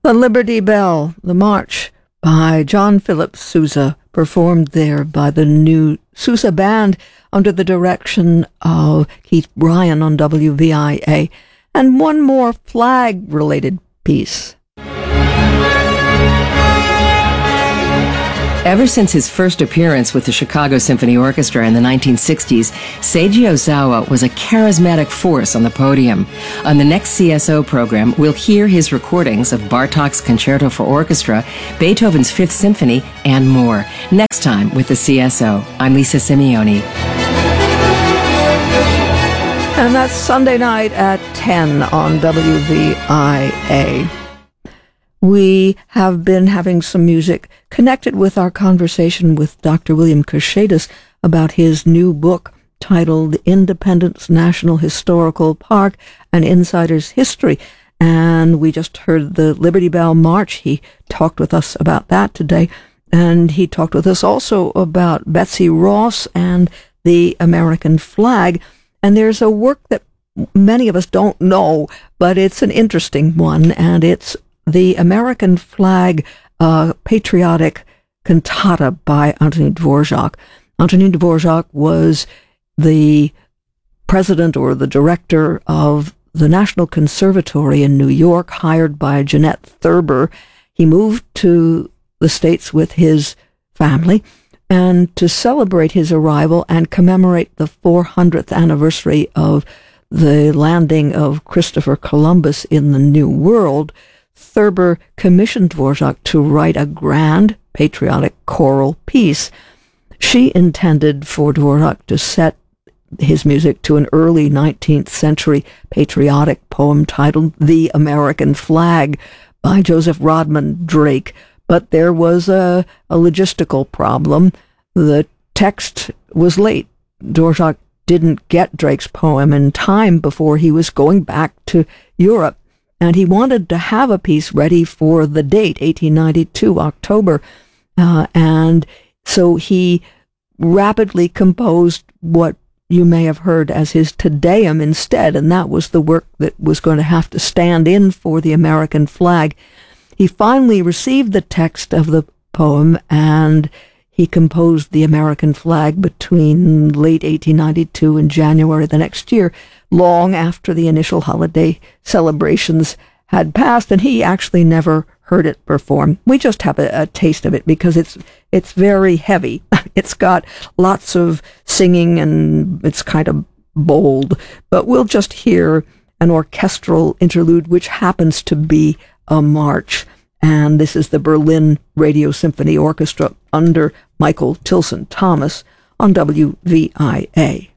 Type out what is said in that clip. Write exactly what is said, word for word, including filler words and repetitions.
The Liberty Bell, the march by John Philip Sousa, performed there by the new Sousa Band under the direction of Keith Bryan on W V I A. And one more flag-related piece. Ever since his first appearance with the Chicago Symphony Orchestra in the nineteen sixties, Seiji Ozawa was a charismatic force on the podium. On the next C S O program, we'll hear his recordings of Bartók's Concerto for Orchestra, Beethoven's Fifth Symphony, and more. Next time with the C S O. I'm Lisa Simeoni. And that's Sunday night at ten on W V I A. We have been having some music connected with our conversation with Doctor William Kershaitis about his new book titled Independence National Historical Park, An Insider's History. And we just heard the Liberty Bell March. He talked with us about that today. And he talked with us also about Betsy Ross and the American flag. And there's a work that many of us don't know, but it's an interesting one, and it's the American Flag uh, Patriotic Cantata by Antonin Dvorak. Antonin Dvorak was the president or the director of the National Conservatory in New York, hired by Jeanette Thurber. He moved to the States with his family, and to celebrate his arrival and commemorate the four hundredth anniversary of the landing of Christopher Columbus in the New World, Thurber commissioned Dvorak to write a grand patriotic choral piece. She intended for Dvorak to set his music to an early nineteenth century patriotic poem titled The American Flag by Joseph Rodman Drake. But there was a, a logistical problem. The text was late. Dvorak didn't get Drake's poem in time before he was going back to Europe. And he wanted to have a piece ready for the date, eighteen ninety-two, October. Uh, and so he rapidly composed what you may have heard as his Te Deum instead, and that was the work that was going to have to stand in for the American flag. He finally received the text of the poem, and he composed the American flag between late eighteen ninety-two and January the next year, long after the initial holiday celebrations had passed, and he actually never heard it performed. We just have a, a taste of it because it's it's very heavy. It's got lots of singing and it's kind of bold, but we'll just hear an orchestral interlude which happens to be a march. And this is the Berlin Radio Symphony Orchestra under Michael Tilson Thomas on W V I A.